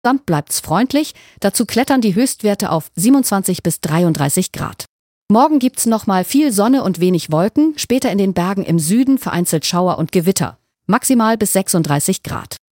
Insgesamt bleibt's freundlich, dazu klettern die Höchstwerte auf 27 bis 33 Grad. Morgen gibt's nochmal viel Sonne und wenig Wolken, später in den Bergen im Süden vereinzelt Schauer und Gewitter, maximal bis 36 Grad.